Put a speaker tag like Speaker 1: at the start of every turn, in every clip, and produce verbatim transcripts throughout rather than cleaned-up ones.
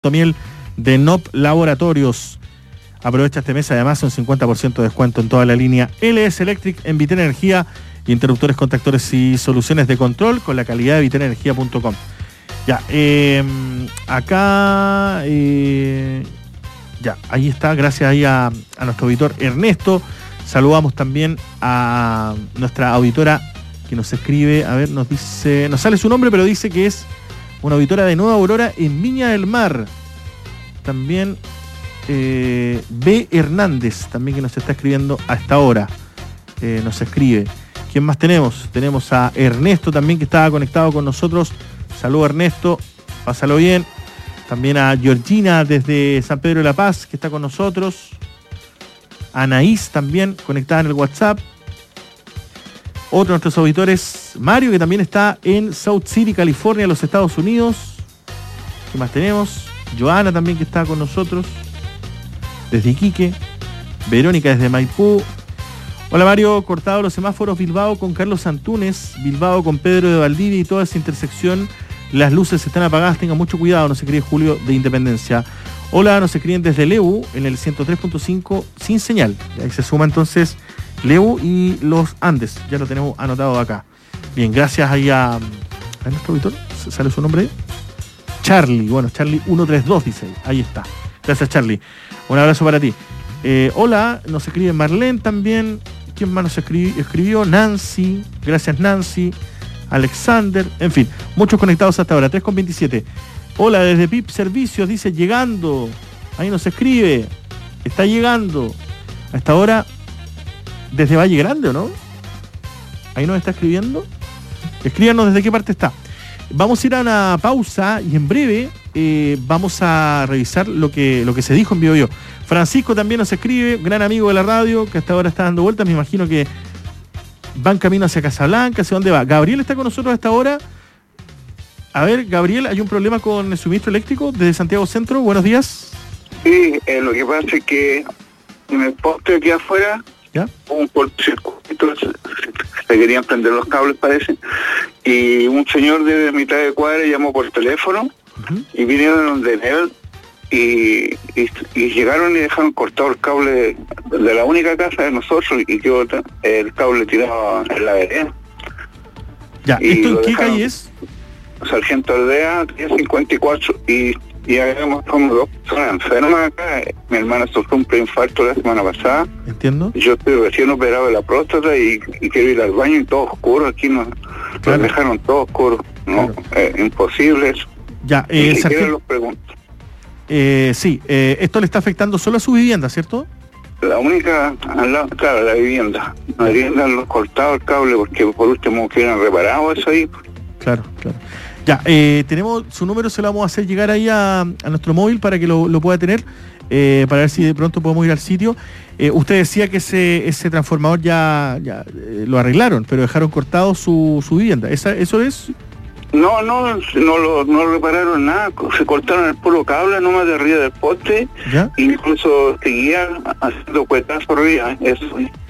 Speaker 1: miel de N O P Laboratorios. Aprovecha este mes además un cincuenta por ciento de descuento en toda la línea L S Electric en Vitel Energía, interruptores, contactores y soluciones de control con la calidad de vitel energía punto com. Ya, eh, acá, eh, ya, ahí está, gracias ahí a, a nuestro auditor Ernesto. Saludamos también a nuestra auditora que nos escribe, a ver, nos dice, nos sale su nombre, pero dice que es una auditora de Nueva Aurora en Viña del Mar. También eh, B. Hernández, también que nos está escribiendo a esta hora. Eh, nos escribe. ¿Quién más tenemos? Tenemos a Ernesto también, que estaba conectado con nosotros. Saludos, Ernesto, pásalo bien. También a Georgina desde San Pedro de la Paz, que está con nosotros. Anaís también conectada en el WhatsApp. Otro de nuestros auditores, Mario, que también está en South City, California, los Estados Unidos. ¿Qué más tenemos? Joana también, que está con nosotros desde Iquique. Verónica desde Maipú. Hola Mario, cortado los semáforos Bilbao con Carlos Antúnez, Bilbao con Pedro de Valdivia y toda esa intersección, las luces están apagadas, tengan mucho cuidado, nos escribe Julio de Independencia. Hola, nos escriben desde Lebu en el ciento tres punto cinco sin señal. Y ahí se suma entonces Lebu y los Andes, ya lo tenemos anotado acá. Bien, gracias ahí a, a nuestro auditor, ¿sale su nombre? Charlie, bueno, Charlie ciento treinta y dos dice ahí, ahí está. Gracias Charlie, un abrazo para ti. Eh, hola, nos escribe Marlene también. ¿Quién más nos escribió? escribió? Nancy, gracias Nancy, Alexander, en fin, muchos conectados hasta ahora, tres con veintisiete. Hola, desde P I P Servicios, dice, llegando, ahí nos escribe, está llegando, a esta hora, desde Valle Grande, ¿o no? Ahí nos está escribiendo, escríbanos desde qué parte está. Vamos a ir a una pausa y en breve eh, vamos a revisar lo que, lo que se dijo en Bio Bio. Francisco también nos escribe, gran amigo de la radio, que hasta ahora está dando vueltas, me imagino que van camino hacia Casablanca, ¿hacia dónde va? Gabriel está con nosotros a esta hora. A ver, Gabriel, ¿hay un problema con el suministro eléctrico desde Santiago Centro? Buenos días.
Speaker 2: Sí, eh, lo que pasa es que en el poste aquí afuera,
Speaker 1: ¿ya?
Speaker 2: Hubo un cortocircuito, se, se querían prender los cables parece, y un señor de mitad de cuadra llamó por teléfono, uh-huh. y vinieron de él y, y, y llegaron y dejaron cortado el cable de, de la única casa de nosotros y quedó el cable tirado en la vereda.
Speaker 1: Ya, ¿esto en qué calle es?
Speaker 2: Sargento Aldea, cincuenta y cuatro, y, y habíamos como dos personas enfermas acá. Mi hermana sufrió un preinfarto la semana pasada.
Speaker 1: Entiendo.
Speaker 2: Yo estoy recién operado de la próstata y, y quiero ir al baño y todo oscuro. Aquí nos,
Speaker 1: claro.
Speaker 2: nos dejaron todo oscuro. No,
Speaker 1: claro.
Speaker 2: eh, imposible eso.
Speaker 1: Ya, eh,
Speaker 2: y si
Speaker 1: sargento...
Speaker 2: los pregunto.
Speaker 1: Eh, sí, eh, esto le está afectando solo a su vivienda, ¿cierto?
Speaker 2: La única, al lado, claro, la vivienda. La vivienda han cortado el cable porque por último hubieran reparado eso ahí.
Speaker 1: Claro, claro. Ya, eh, tenemos su número, se lo vamos a hacer llegar ahí a, a nuestro móvil para que lo, lo pueda tener, eh, para ver si de pronto podemos ir al sitio. Eh, usted decía que ese, ese transformador ya, ya eh, lo arreglaron, pero dejaron cortado su, su vivienda. ¿Esa, ¿Eso es?
Speaker 2: No, no, no lo, no repararon nada, se cortaron el puro cable nomás de arriba del poste,
Speaker 1: ¿ya?
Speaker 2: Incluso seguían haciendo cuetazos arriba, eso.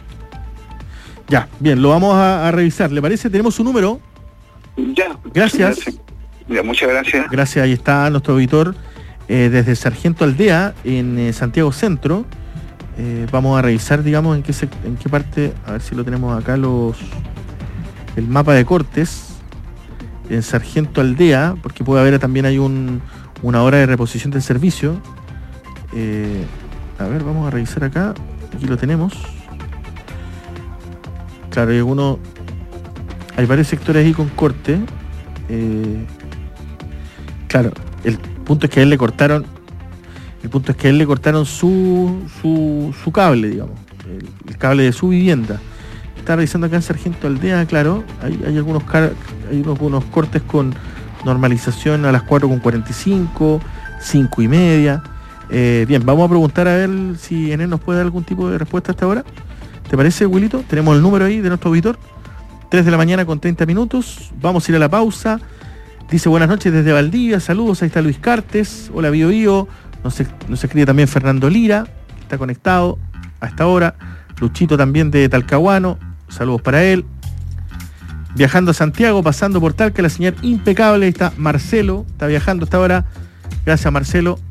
Speaker 1: Ya, bien, lo vamos a, a revisar, ¿le parece? Tenemos su número.
Speaker 2: Ya.
Speaker 1: Gracias.
Speaker 2: Gracias. Ya, muchas gracias.
Speaker 1: Gracias, ahí está nuestro auditor eh, desde Sargento Aldea en eh, Santiago Centro. Eh, vamos a revisar, digamos, en qué se, en qué parte, a ver si lo tenemos acá, los el mapa de cortes en Sargento Aldea, porque puede haber también hay un, una hora de reposición del servicio. Eh, a ver, vamos a revisar acá. Aquí lo tenemos. Claro, hay algunos, hay varios sectores ahí con corte. Eh, claro, el punto es que a él le cortaron, el punto es que a él le cortaron su, su, su cable, digamos, el, el cable de su vivienda. Está revisando acá en Sargento Aldea, claro, hay, hay algunos car- hay algunos cortes con normalización a las cuatro con cuarenta y cinco, cinco y media. Eh, bien, vamos a preguntar a ver si Enel nos puede dar algún tipo de respuesta hasta ahora. ¿Te parece, Wilito? Tenemos el número ahí de nuestro auditor. tres de la mañana con treinta minutos. Vamos a ir a la pausa. Dice buenas noches desde Valdivia. Saludos, ahí está Luis Cartes. Hola, Bio Bio. Nos, nos escribe también Fernando Lira, que está conectado a esta hora. Luchito también de Talcahuano. Saludos para él. Viajando a Santiago, pasando por Talca, la señal impecable. Ahí está Marcelo, está viajando hasta ahora Gracias, Marcelo.